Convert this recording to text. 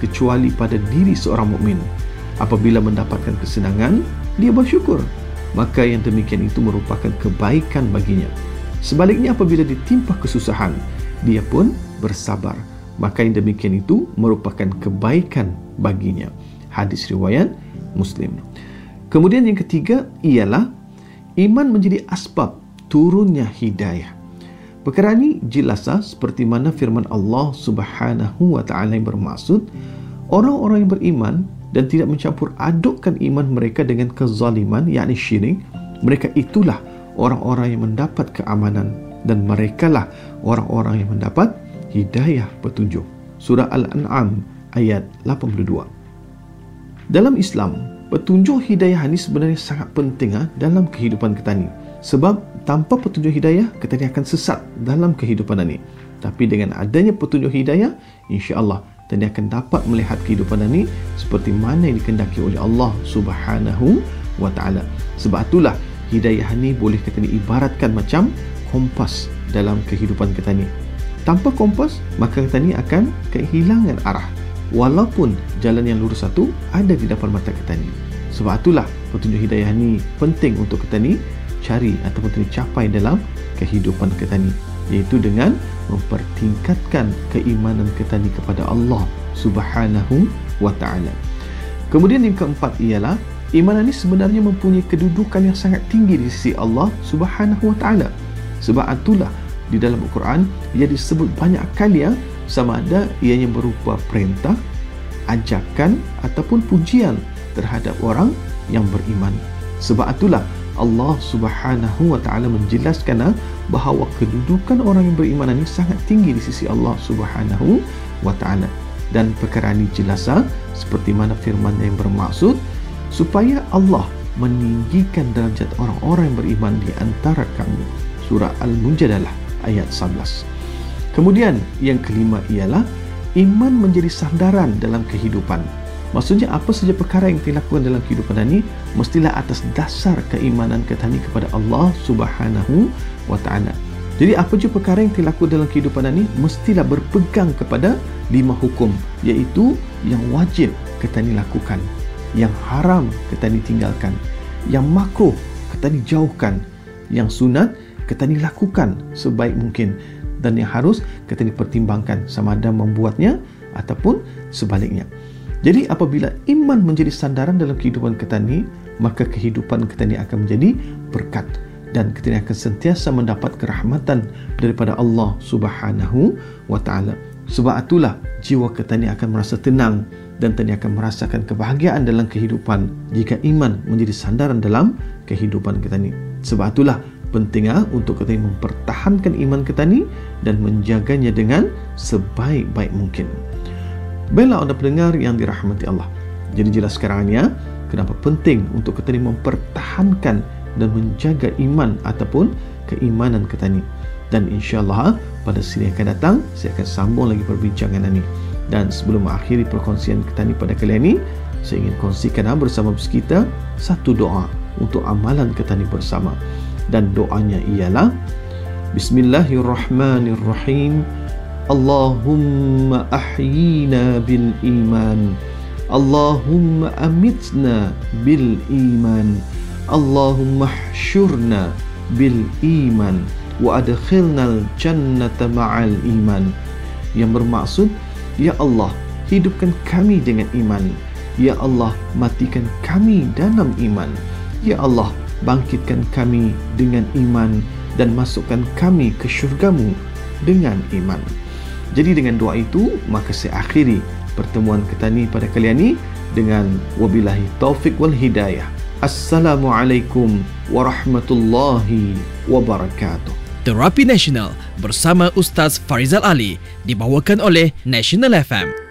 kecuali pada diri seorang mukmin. Apabila mendapatkan kesenangan, dia bersyukur, maka yang demikian itu merupakan kebaikan baginya. Sebaliknya, apabila ditimpa kesusahan, dia pun bersabar, maka yang demikian itu merupakan kebaikan baginya. Hadis riwayat Muslim. Kemudian yang ketiga ialah iman menjadi asbab turunnya hidayah. Perkara ini jelas seperti mana firman Allah Subhanahu wa taala yang bermaksud, orang-orang yang beriman dan tidak mencampur adukkan iman mereka dengan kezaliman, yakni syirik, mereka itulah orang-orang yang mendapat keamanan dan merekalah orang-orang yang mendapat hidayah petunjuk. Surah Al-An'am ayat 82. Dalam Islam, petunjuk hidayah ini sebenarnya sangat penting dalam kehidupan kita ni. Sebab tanpa petunjuk hidayah, kita ni akan sesat dalam kehidupan ini. Tapi dengan adanya petunjuk hidayah, insya-Allah kita akan dapat melihat kehidupan ini seperti mana yang dikehendaki oleh Allah Subhanahu wa taala. Sebab itulah hidayah ini boleh kita ibaratkan macam kompas dalam kehidupan kita ni. Tanpa kompas, maka kita ni akan kehilangan arah, walaupun jalan yang lurus satu ada di depan mata kita ni. Sebab itulah petunjuk hidayah ni penting untuk kita ni cari ataupun kita capai dalam kehidupan kita ni, iaitu dengan mempertingkatkan keimanan kita ni kepada Allah Subhanahu wa taala. Kemudian yang keempat ialah iman ini sebenarnya mempunyai kedudukan yang sangat tinggi di sisi Allah Subhanahu wa taala. Sebab itulah di dalam Al-Quran ia disebut banyak kali sama ada ianya berupa perintah, ajakan ataupun pujian terhadap orang yang beriman. Sebab itulah Allah Subhanahu wa taala menjelaskan bahawa kedudukan orang yang beriman ini sangat tinggi di sisi Allah Subhanahu wa taala. Dan perkara ini jelas seperti mana firman yang bermaksud supaya Allah meninggikan derajat orang-orang yang beriman di antara kamu. Surah Al-Mujadalah ayat 11. Kemudian yang kelima ialah iman menjadi sandaran dalam kehidupan. Maksudnya apa saja perkara yang kita lakukan dalam kehidupan ini mestilah atas dasar keimanan kita ni kepada Allah Subhanahu wa taala. Jadi apa saja perkara yang kita lakukan dalam kehidupan ini mestilah berpegang kepada 5 hukum, iaitu yang wajib kita ni lakukan, yang haram kita ni tinggalkan, yang makruh kita ni jauhkan, yang sunat kita ni lakukan sebaik mungkin, dan yang harus kita ni pertimbangkan sama ada membuatnya ataupun sebaliknya. Jadi apabila iman menjadi sandaran dalam kehidupan kita ni, maka kehidupan kita ni akan menjadi berkat dan kita ni akan sentiasa mendapat kerahmatan daripada Allah Subhanahu wa taala. Sebab itulah jiwa kita ni akan merasa tenang dan kita ni akan merasakan kebahagiaan dalam kehidupan jika iman menjadi sandaran dalam kehidupan kita ni. Sebab itulah penting untuk kita mempertahankan iman kita ni dan menjaganya dengan sebaik-baik mungkin. Baiklah anda pendengar yang dirahmati Allah. Jadi jelas sekarang ni kenapa penting untuk kita ni mempertahankan dan menjaga iman ataupun keimanan kita ni. Dan insya-Allah pada siri yang akan datang saya akan sambung lagi perbincangan ini. Dan sebelum mengakhiri perkongsian kita ni pada kali ini, saya ingin kongsikan bersama kita satu doa untuk amalan kita ni bersama. Dan doanya ialah Bismillahirrahmanirrahim. Allahumma ahyina bil iman, Allahumma amitna bil iman, Allahumma hsyurna bil iman wa adkhilnal jannata ma'al iman. Yang bermaksud, ya Allah, hidupkan kami dengan iman, ya Allah, matikan kami dalam iman, ya Allah, bangkitkan kami dengan iman dan masukkan kami ke syurgamu dengan iman. Jadi dengan doa itu, maka saya akhiri pertemuan kita ni pada kali ini dengan wabillahi taufik wal hidayah. Assalamualaikum warahmatullahi wabarakatuh. Terapi Nasional bersama Ustaz Farizal Ali dibawakan oleh National FM